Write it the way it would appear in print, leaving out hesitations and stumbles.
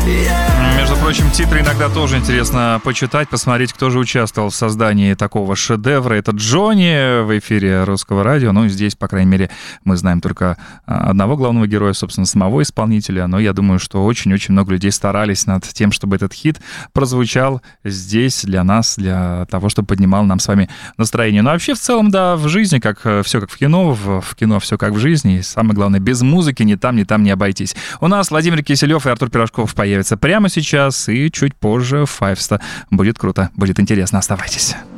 Между прочим, титры иногда тоже интересно почитать, посмотреть, кто же участвовал в создании такого шедевра. Это Джонни в эфире Русского радио. Ну, здесь, по крайней мере, мы знаем только одного главного героя, собственно, самого исполнителя. Но я думаю, что очень-очень много людей старались над тем, чтобы этот хит прозвучал здесь для нас, для того, чтобы поднимал нам с вами настроение. Ну, а вообще, в целом, да, в жизни, как все как в кино, в кино все как в жизни. И самое главное, без музыки ни там не обойтись. У нас Владимир Киселев и Артур Пирожков появятся прямо сейчас, и чуть позже Файвста. Будет круто, будет интересно, оставайтесь.